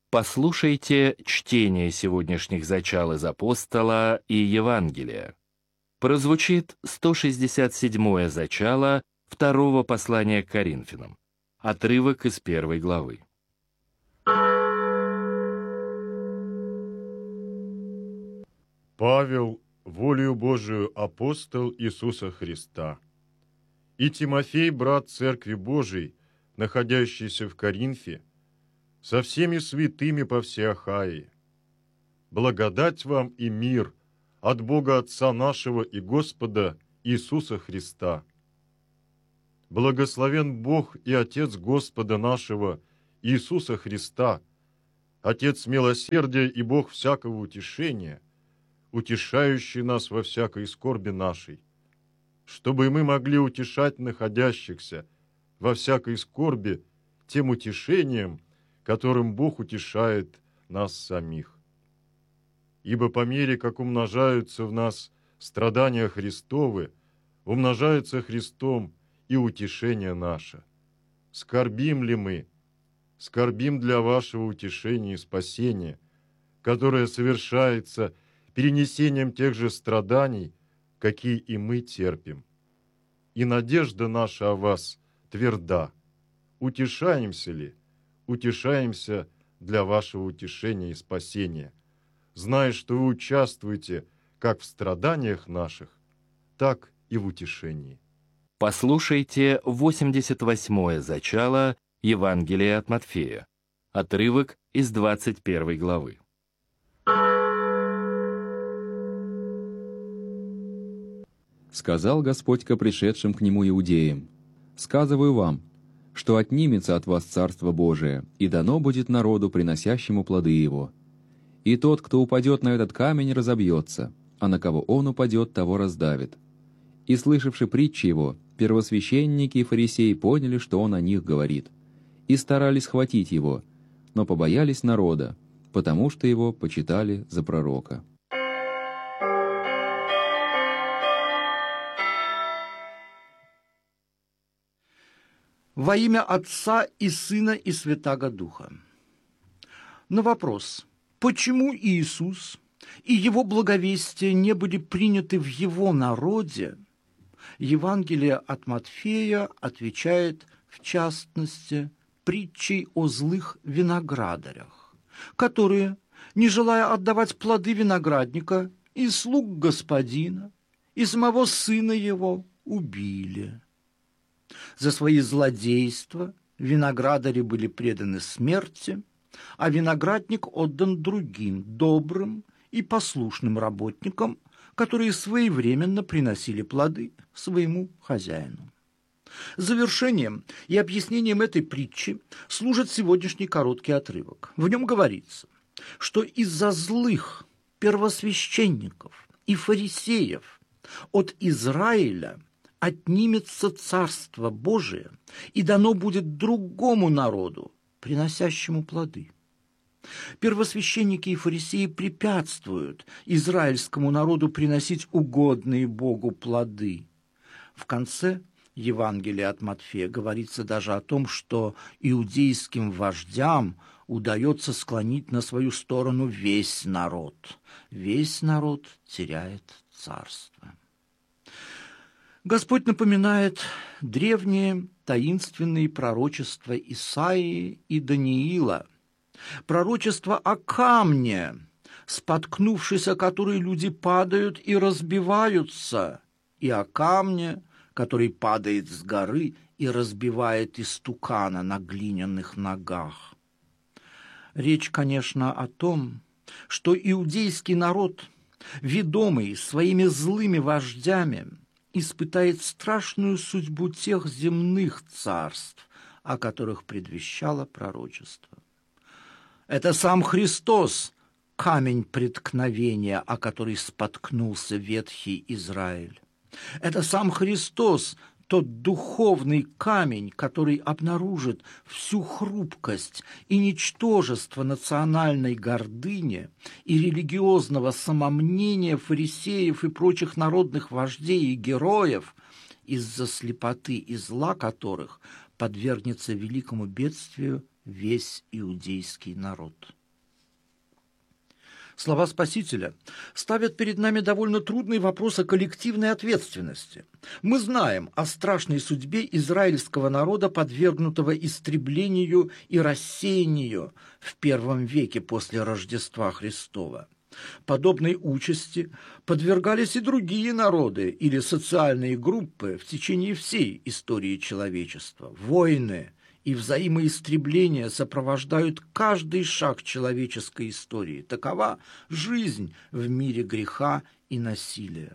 Послушайте чтение сегодняшних зачал из апостола и Евангелия. Прозвучит 167-е зачало второго послания к Коринфянам. Отрывок из 1 главы. Павел, волею Божию апостол Иисуса Христа, и Тимофей, брат Церкви Божией, находящийся в Коринфе, со всеми святыми по всей Ахае. Благодать вам и мир от Бога Отца нашего и Господа Иисуса Христа. Благословен Бог и Отец Господа нашего Иисуса Христа, Отец милосердия и Бог всякого утешения, утешающий нас во всякой скорби нашей, чтобы мы могли утешать находящихся во всякой скорби тем утешением, которым Бог утешает нас самих. Ибо по мере, как умножаются в нас страдания Христовы, умножается Христом и утешение наше. Скорбим ли мы? Скорбим для вашего утешения и спасения, которое совершается перенесением тех же страданий, какие и мы терпим. И надежда наша о вас тверда. Утешаемся ли? Утешаемся для вашего утешения и спасения, зная, что вы участвуете как в страданиях наших, так и в утешении. Послушайте 88-е зачало Евангелия от Матфея. Отрывок из 21 главы. Сказал Господь ко пришедшим к Нему иудеям: «Сказываю вам, что отнимется от вас Царство Божие, и дано будет народу, приносящему плоды его. И тот, кто упадет на этот камень, разобьется, а на кого он упадет, того раздавит». И, слышавши притчи его, первосвященники и фарисеи поняли, что он о них говорит, и старались схватить его, но побоялись народа, потому что его почитали за пророка. Во имя Отца и Сына и Святаго Духа. На вопрос, почему Иисус и Его благовестие не были приняты в Его народе, Евангелие от Матфея отвечает, в частности, притчей о злых виноградарях, которые, не желая отдавать плоды виноградника, и слуг господина, и самого сына его убили. За свои злодейства виноградари были преданы смерти, а виноградник отдан другим, добрым и послушным работникам, которые своевременно приносили плоды своему хозяину. Завершением и объяснением этой притчи служит сегодняшний короткий отрывок. В нем говорится, что из-за злых первосвященников и фарисеев от Израиля отнимется Царство Божие и дано будет другому народу, приносящему плоды. Первосвященники и фарисеи препятствуют израильскому народу приносить угодные Богу плоды. В конце Евангелия от Матфея говорится даже о том, что иудейским вождям удается склонить на свою сторону весь народ. Весь народ теряет царство. Господь напоминает древние таинственные пророчества Исаии и Даниила, пророчество о камне, споткнувшись о который люди падают и разбиваются, и о камне, который падает с горы и разбивает истукана на глиняных ногах. Речь, конечно, о том, что иудейский народ, ведомый своими злыми вождями, испытает страшную судьбу тех земных царств, о которых предвещало пророчество. Это сам Христос, камень преткновения, о который споткнулся ветхий Израиль. Это сам Христос, тот духовный камень, который обнаружит всю хрупкость и ничтожество национальной гордыни и религиозного самомнения фарисеев и прочих народных вождей и героев, из-за слепоты и зла которых подвергнется великому бедствию весь иудейский народ. Слова Спасителя ставят перед нами довольно трудный вопрос о коллективной ответственности. Мы знаем о страшной судьбе израильского народа, подвергнутого истреблению и рассеянию в первом веке после Рождества Христова. Подобной участи подвергались и другие народы или социальные группы в течение всей истории человечества. Войны и взаимоистребления сопровождают каждый шаг человеческой истории. Такова жизнь в мире греха и насилия.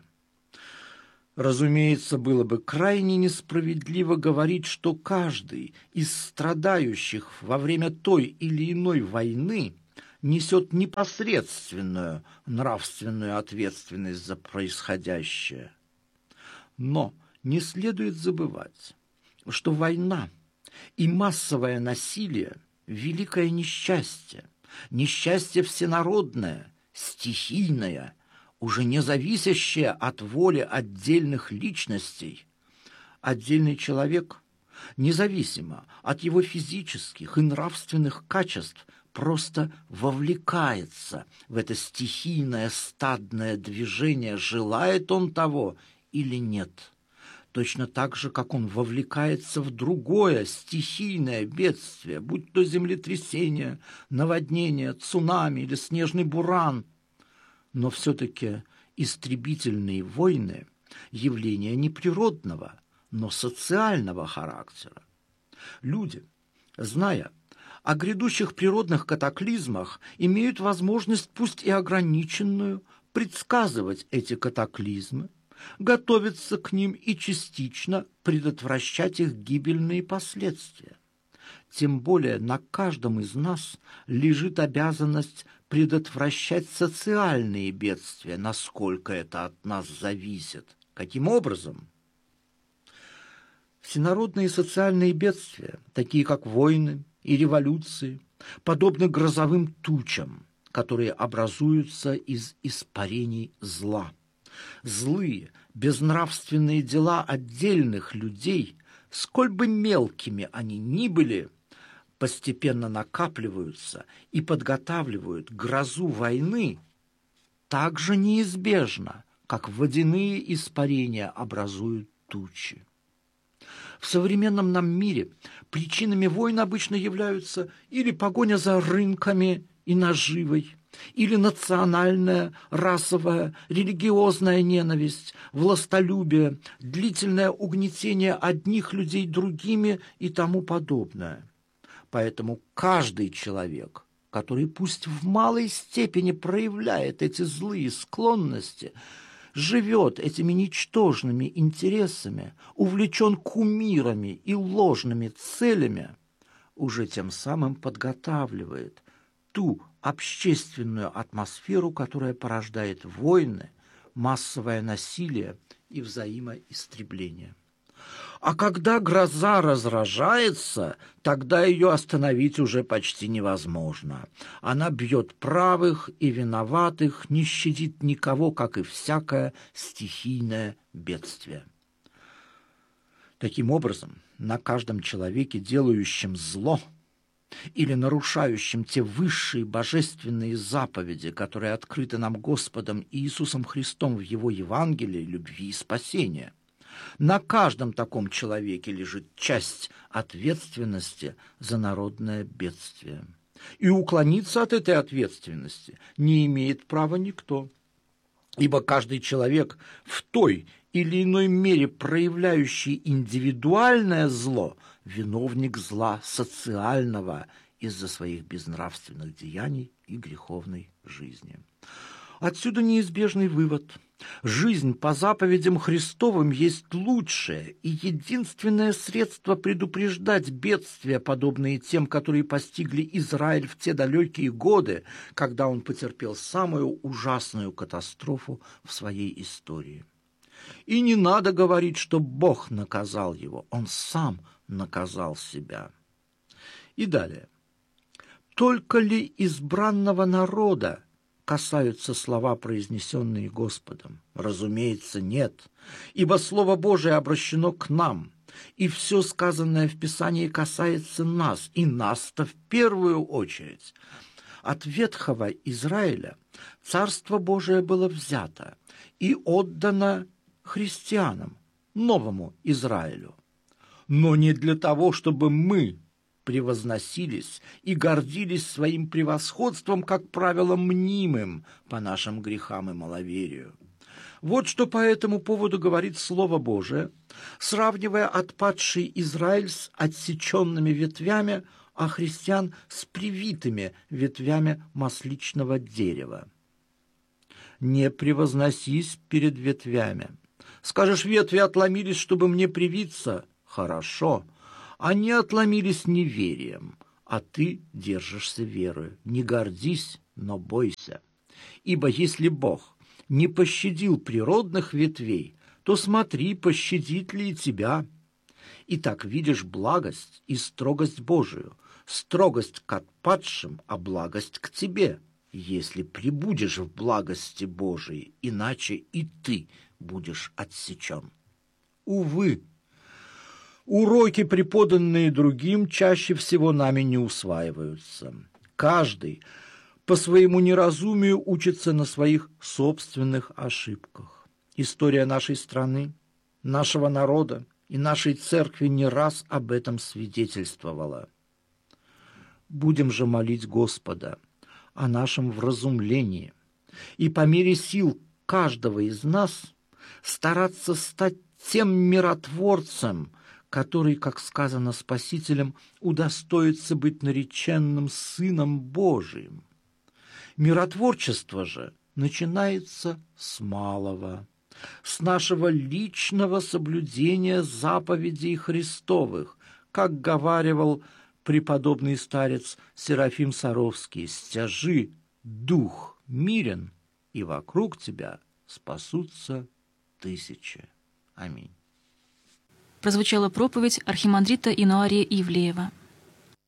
Разумеется, было бы крайне несправедливо говорить, что каждый из страдающих во время той или иной войны несет непосредственную нравственную ответственность за происходящее. Но не следует забывать, что война и массовое насилие – великое несчастье, несчастье всенародное, стихийное, уже не зависящее от воли отдельных личностей. Отдельный человек, независимо от его физических и нравственных качеств, просто вовлекается в это стихийное стадное движение, желает он того или нет. Точно так же, как он вовлекается в другое стихийное бедствие, будь то землетрясение, наводнение, цунами или снежный буран. Но все-таки истребительные войны – явление не природного, но социального характера. Люди, зная о грядущих природных катаклизмах, имеют возможность, пусть и ограниченную, предсказывать эти катаклизмы, готовиться к ним и частично предотвращать их гибельные последствия. Тем более на каждом из нас лежит обязанность предотвращать социальные бедствия, насколько это от нас зависит. Каким образом? Всенародные социальные бедствия, такие как войны и революции, подобны грозовым тучам, которые образуются из испарений зла. Злые, безнравственные дела отдельных людей, сколь бы мелкими они ни были, постепенно накапливаются и подготавливают грозу войны так же неизбежно, как водяные испарения образуют тучи. В современном нам мире причинами войн обычно являются или погоня за рынками и наживой, или национальная, расовая, религиозная ненависть, властолюбие, длительное угнетение одних людей другими и тому подобное. Поэтому каждый человек, который пусть в малой степени проявляет эти злые склонности, живет этими ничтожными интересами, увлечен кумирами и ложными целями, уже тем самым подготавливает ту общественную атмосферу, которая порождает войны, массовое насилие и взаимоистребление. А когда гроза разражается, тогда ее остановить уже почти невозможно. Она бьет правых и виноватых, не щадит никого, как и всякое стихийное бедствие. Таким образом, на каждом человеке, делающем зло или нарушающим те высшие божественные заповеди, которые открыты нам Господом Иисусом Христом в Его Евангелии любви и спасения, на каждом таком человеке лежит часть ответственности за народное бедствие. И уклониться от этой ответственности не имеет права никто, ибо каждый человек, в той или иной мере проявляющий индивидуальное зло, виновник зла социального из-за своих безнравственных деяний и греховной жизни. Отсюда неизбежный вывод. Жизнь по заповедям Христовым есть лучшее и единственное средство предупреждать бедствия, подобные тем, которые постигли Израиль в те далекие годы, когда он потерпел самую ужасную катастрофу в своей истории. И не надо говорить, что Бог наказал его, он сам наказал себя. И далее. Только ли избранного народа касаются слова, произнесенные Господом? Разумеется, нет, ибо Слово Божие обращено к нам, и все сказанное в Писании касается нас, и нас-то в первую очередь. От ветхого Израиля Царство Божие было взято и отдано христианам, новому Израилю. Но не для того, чтобы мы превозносились и гордились своим превосходством, как правило, мнимым по нашим грехам и маловерию. Вот что по этому поводу говорит Слово Божие, сравнивая отпадший Израиль с отсеченными ветвями, а христиан с привитыми ветвями масличного дерева. «Не превозносись перед ветвями. Скажешь, ветви отломились, чтобы мне привиться? Хорошо. Они отломились неверием, а ты держишься верою. Не гордись, но бойся. Ибо если Бог не пощадил природных ветвей, то смотри, пощадит ли и тебя. Итак, видишь благость и строгость Божию, строгость к отпадшим, а благость к тебе, если пребудешь в благости Божией, иначе и ты будешь отсечен». Увы, уроки, преподанные другим, чаще всего нами не усваиваются. Каждый по своему неразумию учится на своих собственных ошибках. История нашей страны, нашего народа и нашей церкви не раз об этом свидетельствовала. Будем же молить Господа о нашем вразумлении и по мере сил каждого из нас стараться стать тем миротворцем, который, как сказано Спасителем, удостоится быть нареченным Сыном Божиим. Миротворчество же начинается с малого, с нашего личного соблюдения заповедей Христовых, как говаривал преподобный старец Серафим Саровский: «Стяжи дух мирен, и вокруг тебя спасутся тысячи». Аминь. Прозвучала проповедь архимандрита Инуария Ивлеева.